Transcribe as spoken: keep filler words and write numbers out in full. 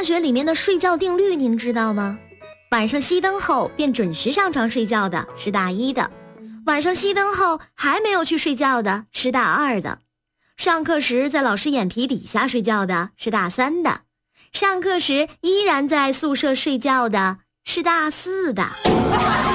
学里面的睡觉定律您知道吗？晚上熄灯后便准时上床睡觉的是大一的，晚上熄灯后还没有去睡觉的是大二的，上课时在老师眼皮底下睡觉的是大三的，上课时依然在宿舍睡觉的是大四的。